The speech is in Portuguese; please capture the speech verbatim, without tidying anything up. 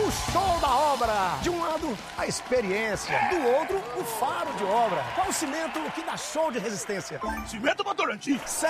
o show da obra. De um lado, a experiência. Do outro, o faro de obra. Qual o cimento que dá show de resistência? Cimento Votorantim.